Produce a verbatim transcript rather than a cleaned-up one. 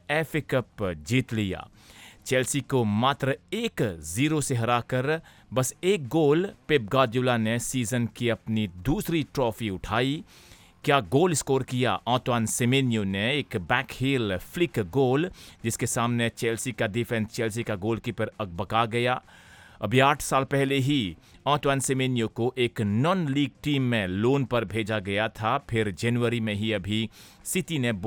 F A cup जीत लिया। Chelsea को मात्र एक जीरो से हराकर बस एक गोल पेप गार्डियोला ने सीजन की अपनी दूसरी ट्रॉफी उठाई। क्या गोल स्कोर किया ऑंटवान सेमेन्यो ने, एक बैकहील फ्लिक गोल जिसके सामने चेल्सी का डिफेंस, चेल्सी का गोलकीपर अकबका गया। अभी आठ साल पहले ही ऑंटवान सेमेन्यो को एक नॉन लीग टीम में लोन पर भेजा गया था। फिर जनवरी में ही अभी सिटी ने